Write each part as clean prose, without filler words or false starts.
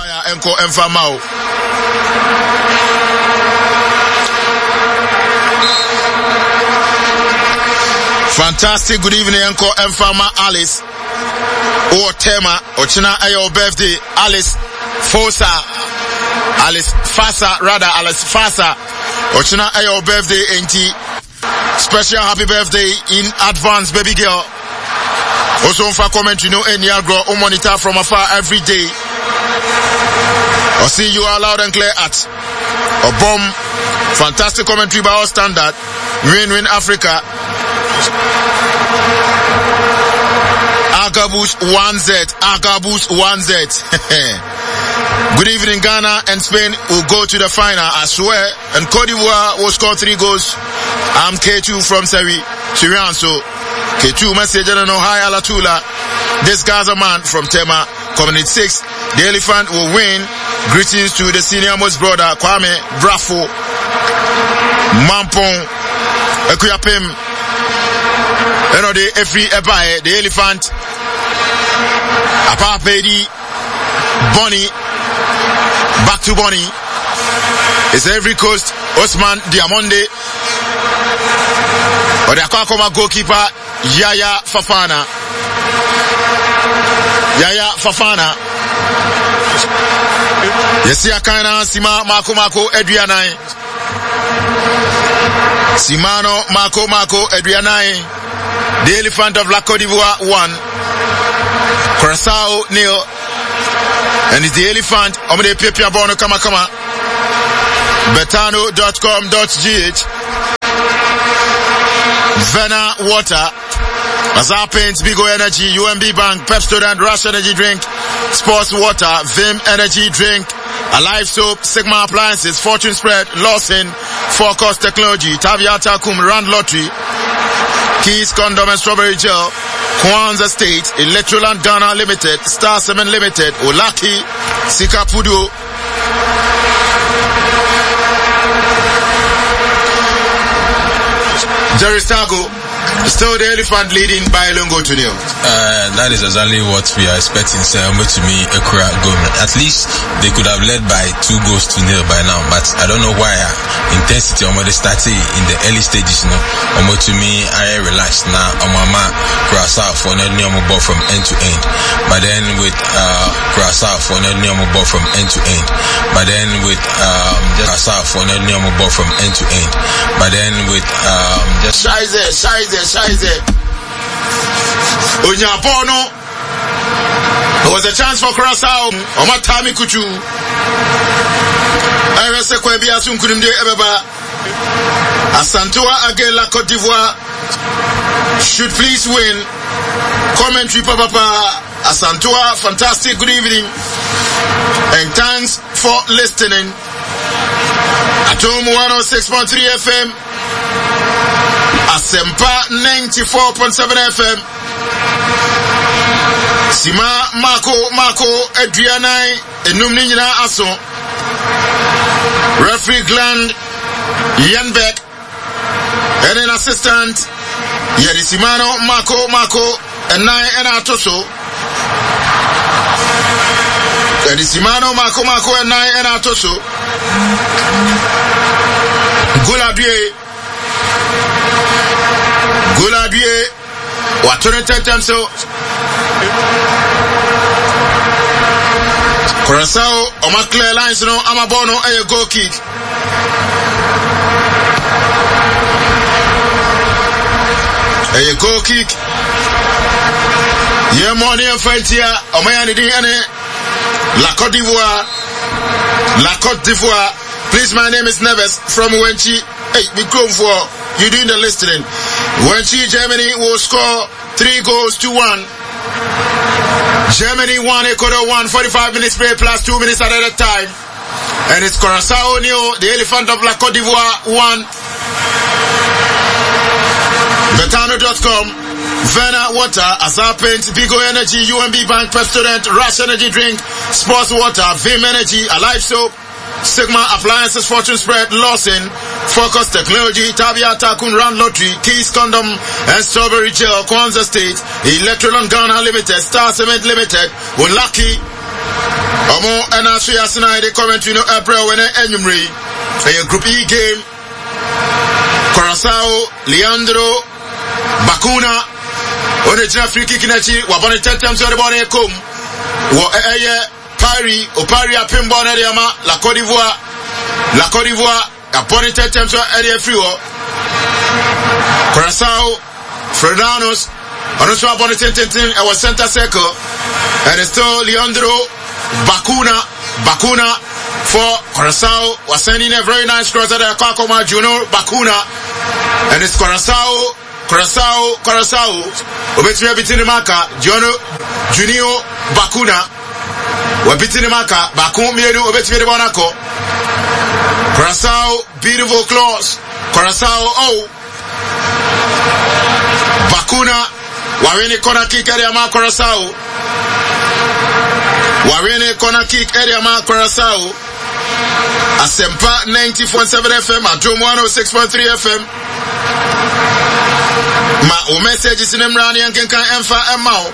fire enko enfamao. Fantastic good evening enko enfama Alice. O tema ochina ayo birthday Alice Fasa ochina ayo birthday enti special happy birthday in advance baby girl. Also for comment you know any agro o monitor from afar every day. I see you are loud and clear at a bomb. Fantastic commentary by our standard. Win Africa. Agabus 1Z. Good evening, Ghana and Spain will go to the final, I swear. And Cote d'Ivoire will score 3 goals. I'm K2 from Syrian, so K2 message, I don't know, hi Alatula. This guy's a man from Tema, Community 6. The Elephant will win. Greetings to the senior most brother, Kwame Brafo, Mampong, Ekuyapim, the Efri Ebae, the Elephant, Apapedi, Bonnie, back to Bonnie. It's every coast, Osman Diamonde, or the Akakoma goalkeeper, Yaya Fafana. Yesi akana Sima Mako Edrianai. Simano Mako Edrianai. The Elephant of La Côte d'Ivoire 1. Curaçao 0. And it's the Elephant. Omede Pepia Bono Kama. Betano.com.gh. Vena Water. Azar Paints, Bigo Energy, UMB Bank, Pepsodent, Rush Energy Drink, Sports Water, Vim Energy Drink, Alive Soap, Sigma Appliances, Fortune Spread, Lawson, Forecast Technology, Taviata Kum, Rand Lottery, Keys Condom and Strawberry Gel, Kwanzaa State, Electroland Ghana Limited, Star 7 Limited, Olaki, Sikapudu, Jerry Stago. Still the Elephant leading by Lungo to 0. That is exactly what we are expecting. So, to me, Ekura going. At least they could have led by 2 goals to 0 by now. But I don't know why intensity already started in the early stages. No, to me, I relaxed now. Mama Curaçao for not near ball from end to end. But then with Curaçao for not near ball from end to end. But then with Curaçao for not near ball from end to end. But then with Scheiße. Onyapono. There was a chance for Curaçao. Omatami Kuchu. Ayese Kwebi Asunkunimde Ebeba. Asantua again La Côte d'Ivoire should please win. Commentary Papa Asantua, fantastic good evening. And thanks for listening. Atom 106.3 FM. Asempa 94.7 FM. Sima Mako Adrianai Enumni Nina Aso. Referee Gland Yanbeck and an assistant Yerisimano Mako and Nai and Atoso. Yerisimano Mako and Nai and Atoso. Guladie Waturent so Curaçao Oma clear lines no Amabono a goal kick. A goal kick. Yeah, money and fight here. Omayani Diane La Côte d'Ivoire. Please, my name is Neves from Wenchi. Hey, we come for you doing the listening. Wenchi, Germany will score 3 goals to 1. Germany 1, Ecuador 1, 45 minutes play plus 2 minutes at a time. And it's Curaçao Neo, the Elephant of La Côte d'Ivoire 1. Betano.com, Vena Water, Azar Paints, Bigo Energy, UMB Bank, Pepsodent, Rush Energy Drink, Sports Water, Vim Energy, Alive Soap, Sigma Appliances, Fortune Spread, Lawson, Focus Technology, Taviata Kun Rand Lottery, Keys Condom and Strawberry Gel, Kwanzaa State, Electroland Ghana Limited, Star Cement Limited, Olaki, Omo and as we are tonight, the commentary no April when Enyumri, a Group E game. Curaçao, Leandro, Bakuna, on the free kick in a chi, Wabon 10 times on the ball come. Paris, Opari a Pimbon Ediama, La Côte d'Ivoire, a bonnet 10 times on Edia Frio. Curaçao, Fredanos, on also a bonnet 10 our center circle, and it's still Leandro, Bakuna for Curaçao was sending a very nice cross at the Kakoma Juno Bakuna, and it's Curaçao, Obetria Bitinimaka, Junio Bakuna, Wabitinimaka, Bakum Mieru, Obetria Wanako, Curaçao, beautiful claws, Curaçao, Bakuna, Warene corner kick area ma Curaçao, Warene corner kick area ma Curaçao, Asempa 90.7 FM, Adom 106.3 FM. Ma o message is in Emrani and can Emfa Emao.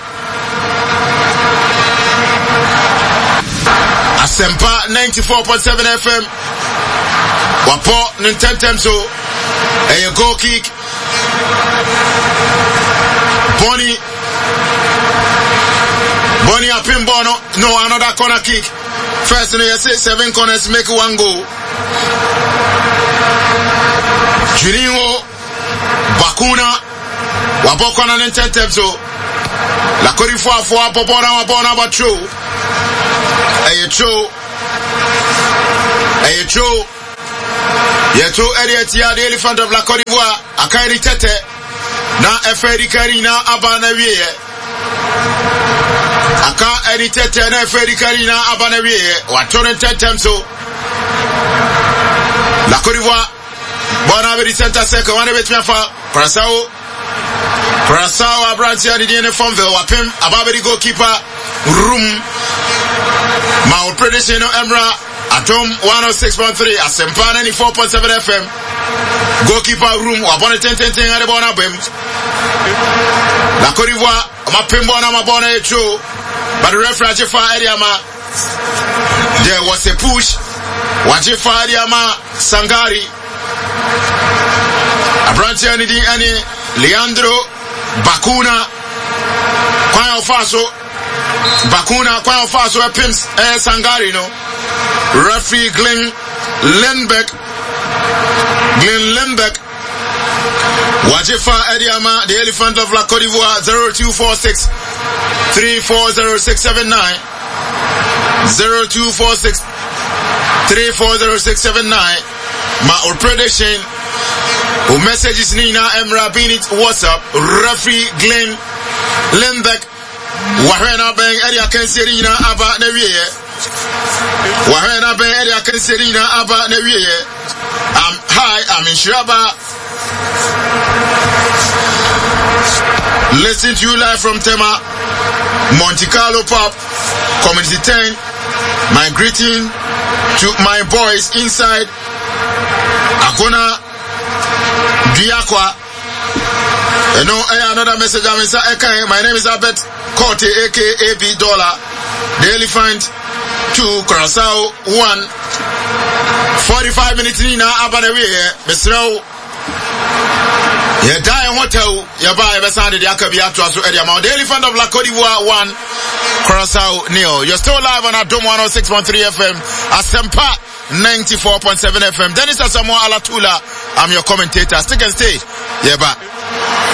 Asempa 94.7 FM. Wapo Nintentemso. A goal kick. Bonnie a Pimbono. No, another corner kick. First, you say 7 corners make 1 goal. Juninho Bakuna. Wabokona Nintentemso. La Côte d'Ivoire for Wabona Batro. Ayecho. Yeto Edietia, the elephant of La Côte d'Ivoire. Akairi Tete. Na Efedi Karina Abanawie. Aka Edi Tete na Efedi Karina Abanawie. Watone Tetemso. La Côte d'Ivoire. Bona be the center circle. One bit me fa. Curaçao Abrantia the Fonville Wapim Ababedi goalkeeper room. Mount Prediction Emra Atom 106.3 Asempa 94.7 FM. Goalkeeper room Wabona 10 at the Bona Bim. La Côte d'Ivoire Mapimbona Mabona Echo. But the referee Jefa Ediama. There was a push. Wajefa Ediama Sangari. Abrantia any Leandro Bakuna Kwao Faso Pims Sangari no referee Glenn Lembeck Wajefa Ediama, the elephant of La Côte d'Ivoire 0246 340679 0246 340679 my or prediction who messages Nina Emra Binit WhatsApp referee Glenn Lembeck Wahena Bang Edia Kenserina Aba Newie Wahena Bang Edia Kenserina Aba Newie I'm in Shiraba. Listen to you live from Tema Monte Carlo Pub Community 10. My greeting to my boys inside Akona Diakwa. And no, another message I'm inside. My name is Albert Corte, aka AB Dollar. The elephant 2, Curaçao 1. 45 minutes in Abanaway, Mr. Yeah, die hotel, Yaba, Beside the Akabi Atras, the elephant of La Côte d'Ivoire 1, Curaçao nil. You're still live on Adom 106.3 FM, Asempa 94.7 FM. Dennis Asamoah Alatula, I'm your commentator. Stick and stay. Yeah, bye.